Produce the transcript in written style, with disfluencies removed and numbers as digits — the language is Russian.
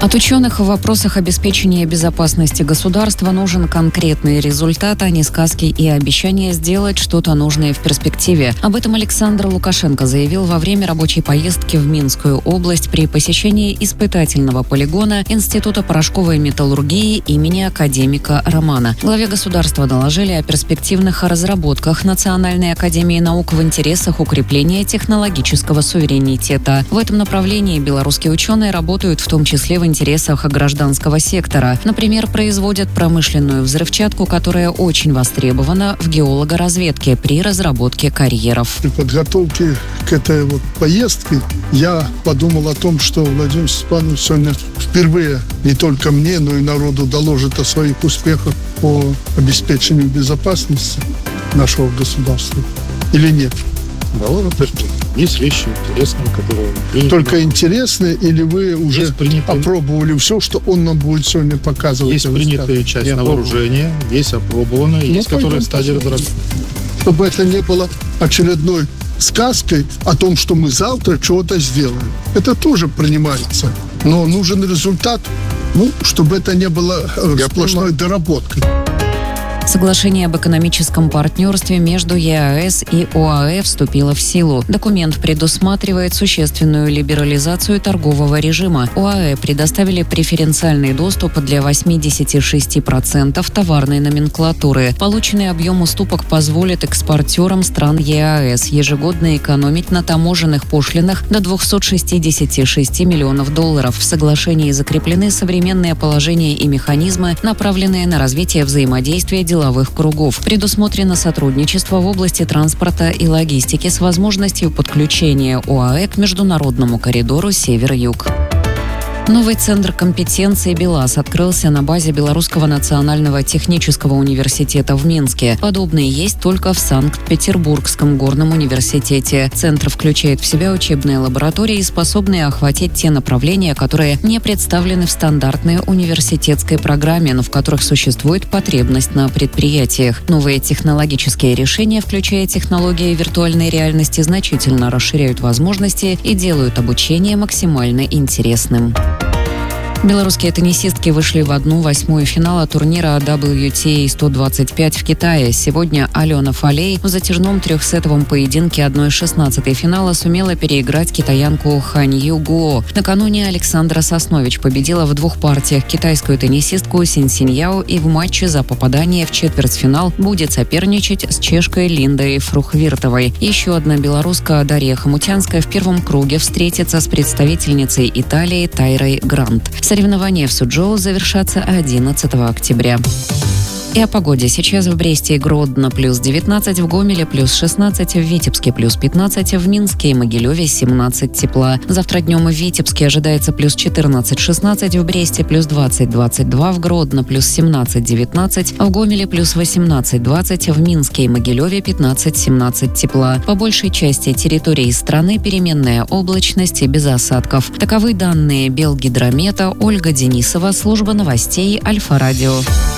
От ученых в вопросах обеспечения безопасности государства нужен конкретный результат, а не сказки и обещания сделать что-то нужное в перспективе. Об этом Александр Лукашенко заявил во время рабочей поездки в Минскую область при посещении испытательного полигона Института порошковой металлургии имени академика Романа. Главе государства доложили о перспективных разработках Национальной академии наук в интересах укрепления технологического суверенитета. В этом направлении белорусские ученые работают в том числе в интересах гражданского сектора. Например, производят промышленную взрывчатку, которая очень востребована в геологоразведке при разработке карьеров. При подготовке к этой поездке я подумал о том, что Владимир Степанович сегодня впервые не только мне, но и народу доложит о своих успехах по обеспечению безопасности нашего государства. Или нет? Есть вещи интересные, которые... Только интересные, или вы уже опробовали все, что он нам будет сегодня показывать? Есть принятая часть на вооружение, есть опробованная, есть которые в стадии разработки. Чтобы это не было очередной сказкой о том, что мы завтра чего-то сделаем. Это тоже принимается. Но нужен результат, чтобы это не было сплошной доработкой. Соглашение об экономическом партнерстве между ЕАЭС и ОАЭ вступило в силу. Документ предусматривает существенную либерализацию торгового режима. ОАЭ предоставили преференциальный доступ для 86% товарной номенклатуры. Полученный объем уступок позволит экспортерам стран ЕАЭС ежегодно экономить на таможенных пошлинах до $266 миллионов. В соглашении закреплены современные положения и механизмы, направленные на развитие взаимодействия деловых кругов. Предусмотрено сотрудничество в области транспорта и логистики с возможностью подключения ОАЭ к международному коридору Север-Юг. Новый центр компетенции БелАЗ открылся на базе Белорусского национального технического университета в Минске. Подобный есть только в Санкт-Петербургском горном университете. Центр включает в себя учебные лаборатории, способные охватить те направления, которые не представлены в стандартной университетской программе, но в которых существует потребность на предприятиях. Новые технологические решения, включая технологии виртуальной реальности, значительно расширяют возможности и делают обучение максимально интересным. Белорусские теннисистки вышли в 1/8 финала турнира WTA 125 в Китае. Сегодня Алена Фалей в затяжном трехсетовом поединке 1/16 финала сумела переиграть китаянку Хань Юго. Накануне Александра Соснович победила в 2 партиях китайскую теннисистку Син Синьяо и в матче за попадание в четвертьфинал будет соперничать с чешкой Линдой Фрухвиртовой. Еще одна белоруска Дарья Хомутянская в первом круге встретится с представительницей Италии Тайрой Грант. Соревнования в Суджоу завершатся 11 октября. И о погоде. Сейчас в Бресте и Гродно плюс 19, в Гомеле плюс 16, в Витебске плюс 15, в Минске и Могилеве 17 тепла. Завтра днем в Витебске ожидается плюс 14-16, в Бресте плюс 20-22, в Гродно плюс 17-19, а в Гомеле плюс 18-20, в Минске и Могилеве 15-17 тепла. По большей части территории страны переменная облачность и без осадков. Таковы данные Белгидромета. Ольга Денисова, служба новостей Альфа-Радио.